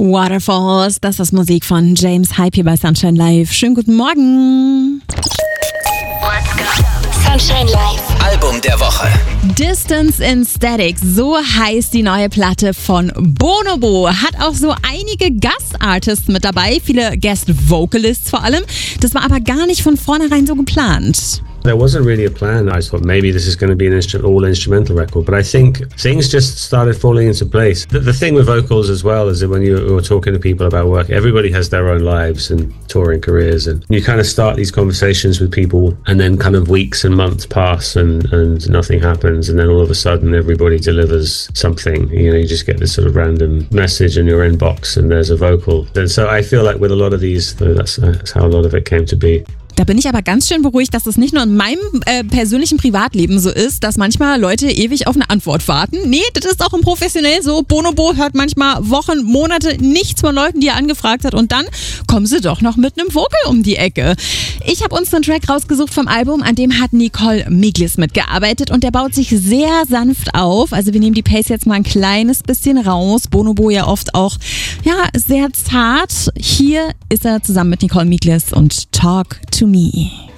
Waterfalls, das ist Musik von James Hype hier bei Sunshine Live. Schönen guten Morgen. Sunshine Live. Album der Woche. Distance in Static, so heißt die neue Platte von Bonobo. Hat auch so einige Gastartists mit dabei, viele Guest-Vocalists vor allem. Das war aber gar nicht von vornherein so geplant. There wasn't really a plan. I thought maybe this is going to be an all-instrumental record, but I think things just started falling into place. The thing with vocals as well is that when you're talking to people about work, everybody has their own lives and touring careers, and you kind of start these conversations with people, and then kind of weeks and months pass and nothing happens, and then all of a sudden everybody delivers something. You know, you just get this sort of random message in your inbox and there's a vocal. And so I feel like with a lot of these, that's how a lot of it came to be. Da bin ich aber ganz schön beruhigt, dass es nicht nur in meinem persönlichen Privatleben so ist, dass manchmal Leute ewig auf eine Antwort warten. Nee, das ist auch im Professionell so. Bonobo hört manchmal Wochen, Monate nichts von Leuten, die er angefragt hat, und dann kommen sie doch noch mit einem Vocal um die Ecke. Ich habe uns einen Track rausgesucht vom Album, an dem hat Nicole Miglis mitgearbeitet, und der baut sich sehr sanft auf. Also wir nehmen die Pace jetzt mal ein kleines bisschen raus. Bonobo ja oft auch sehr zart. Hier ist er zusammen mit Nicole Miglis und Talk to Me.